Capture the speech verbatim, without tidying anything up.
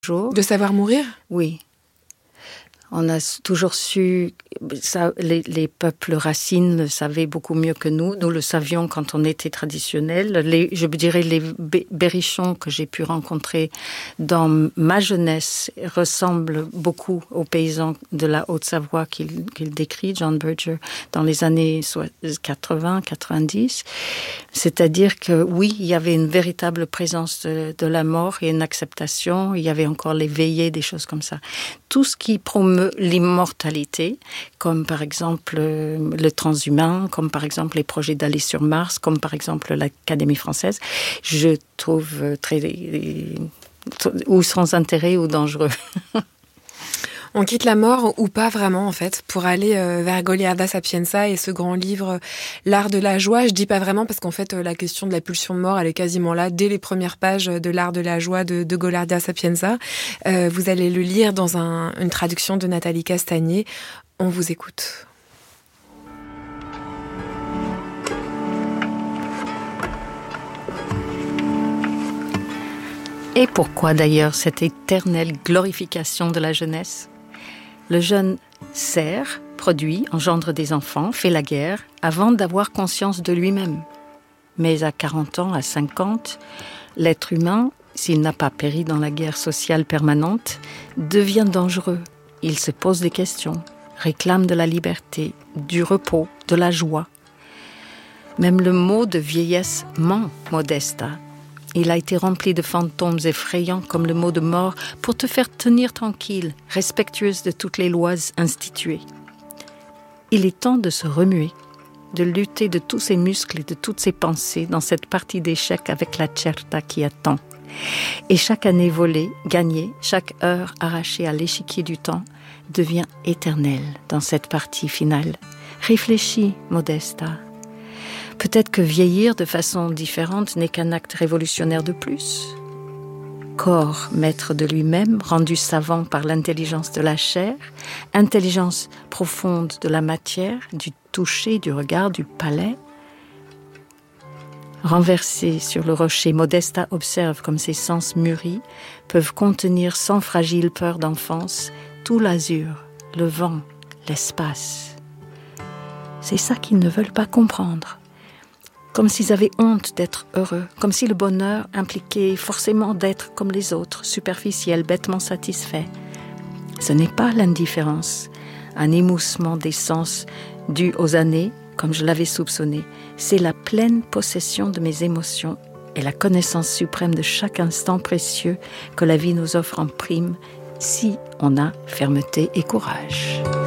jour. De savoir mourir ? Oui. On a toujours su, ça, les, les peuples racines le savaient beaucoup mieux que nous. Nous le savions quand on était traditionnel. Les, je dirais les berrichons que j'ai pu rencontrer dans ma jeunesse ressemblent beaucoup aux paysans de la Haute-Savoie qu'il, qu'il décrit, John Berger, dans les années quatre-vingts quatre-vingt-dix. C'est-à-dire que oui, il y avait une véritable présence de, de la mort et une acceptation. Il y avait encore les veillées, des choses comme ça. Tout ce qui promeut l'immortalité, comme par exemple euh, le transhumain, comme par exemple les projets d'aller sur Mars, comme par exemple l'Académie française, je trouve très... ou sans intérêt ou dangereux. On quitte la mort ou pas vraiment en fait pour aller euh, vers Goliarda Sapienza et ce grand livre L'art de la joie. Je dis pas vraiment parce qu'en fait euh, la question de la pulsion de mort elle est quasiment là dès les premières pages de L'art de la joie de, de Goliarda Sapienza. Euh, vous allez le lire dans un, une traduction de Nathalie Castagnier. On vous écoute. Et pourquoi d'ailleurs cette éternelle glorification de la jeunesse ? Le jeune sert, produit, engendre des enfants, fait la guerre, avant d'avoir conscience de lui-même. Mais à quarante ans, à cinquante, l'être humain, s'il n'a pas péri dans la guerre sociale permanente, devient dangereux. Il se pose des questions, réclame de la liberté, du repos, de la joie. Même le mot de vieillesse ment, Modesta. Il a été rempli de fantômes effrayants comme le mot de mort pour te faire tenir tranquille, respectueuse de toutes les lois instituées. Il est temps de se remuer, de lutter de tous ses muscles et de toutes ses pensées dans cette partie d'échecs avec la certa qui attend. Et chaque année volée, gagnée, chaque heure arrachée à l'échiquier du temps devient éternelle dans cette partie finale. Réfléchis, Modesta. Peut-être que vieillir de façon différente n'est qu'un acte révolutionnaire de plus. Corps maître de lui-même, rendu savant par l'intelligence de la chair, intelligence profonde de la matière, du toucher, du regard, du palais. Renversé sur le rocher, Modesta observe comme ses sens mûris peuvent contenir sans fragile peur d'enfance tout l'azur, le vent, l'espace. C'est ça qu'ils ne veulent pas comprendre. Comme s'ils avaient honte d'être heureux, comme si le bonheur impliquait forcément d'être comme les autres, superficiel, bêtement satisfait. Ce n'est pas l'indifférence, un émoussement des sens dû aux années, comme je l'avais soupçonné. C'est la pleine possession de mes émotions et la connaissance suprême de chaque instant précieux que la vie nous offre en prime, si on a fermeté et courage.